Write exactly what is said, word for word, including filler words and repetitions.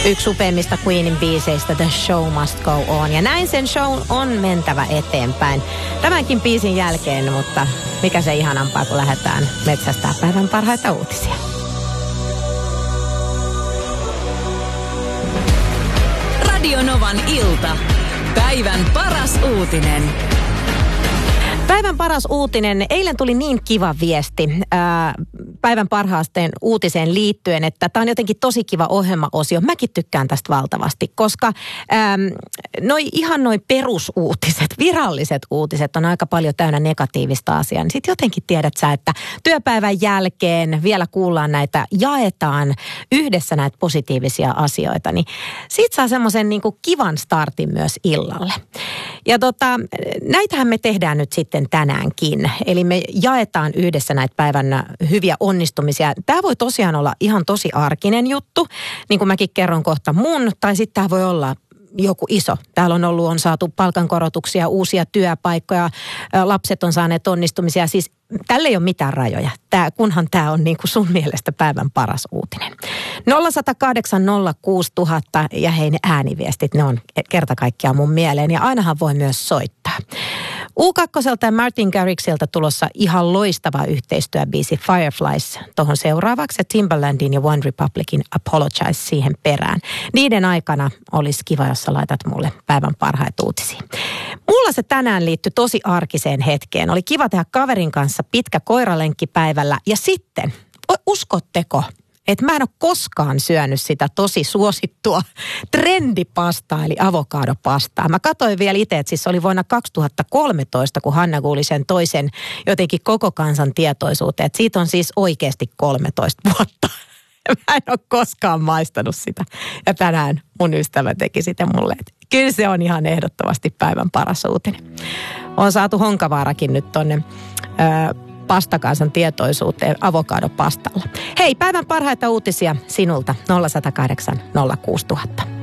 Yksi upeimmista Queenin biiseistä, The Show Must Go On. Ja näin sen show on mentävä eteenpäin. Tämänkin biisin jälkeen, mutta mikä se ihanampaa, kun lähdetään metsästää päivän parhaita uutisia. Radio Novan ilta. Päivän paras uutinen. Päivän paras uutinen. Eilen tuli niin kiva viesti ää, päivän parhaasteen uutiseen liittyen, että tämä on jotenkin tosi kiva ohjelmaosio. Mäkin tykkään tästä valtavasti, koska ää, noi, ihan noi perusuutiset, viralliset uutiset on aika paljon täynnä negatiivista asiaa. Niin sitten jotenkin tiedät sä, että työpäivän jälkeen vielä kuullaan näitä, jaetaan yhdessä näitä positiivisia asioita. Niin siitä saa semmoisen niin kuin kivan startin myös illalle. Ja tota, näitähän me tehdään nyt sitten tänäänkin. Eli me jaetaan yhdessä näitä päivän hyviä onnistumisia. Tämä voi tosiaan olla ihan tosi arkinen juttu, niin kuin mäkin kerron kohta mun, tai sitten tämä voi olla joku iso. Täällä on ollut, on saatu palkankorotuksia, uusia työpaikkoja, lapset on saaneet onnistumisia. Siis tälle ei ole mitään rajoja, tää, kunhan tämä on niin kuin sun mielestä päivän paras uutinen. nolla yksi nolla kahdeksan nolla kuusi tuhatta ja hei ne ääniviestit, ne on kerta kaikkiaan mun mieleen ja ainahan voi myös soittaa. U kaksi ja Martin Garrixilta tulossa ihan loistava yhteistyöbiisi Fireflies tuohon seuraavaksi ja Timbalandin ja One Republicin Apologize siihen perään. Niiden aikana olisi kiva, jos sä laitat mulle päivän parhaita uutisia. Mulla se tänään liittyi tosi arkiseen hetkeen. Oli kiva tehdä kaverin kanssa pitkä koiralenkki päivällä ja sitten, uskotteko, että mä en ole koskaan syönyt sitä tosi suosittua trendipastaa, eli avokadopastaa. Mä katsoin vielä itse, että siis oli vuonna kaksituhattakolmetoista, kun Hanna kuuli sen toisen jotenkin koko kansan tietoisuuteen. Että siitä on siis oikeasti kolmetoista vuotta. Mä en ole koskaan maistanut sitä. Ja tänään mun ystävä teki sitä mulle. Että kyllä se on ihan ehdottomasti päivän paras uutinen. On saatu Honkavaarakin nyt tonne Öö, pastakansan tietoisuuteen avokadopastalla. Hei, päivän parhaita uutisia sinulta nolla yksi nolla kahdeksan nolla kuusi tuhatta.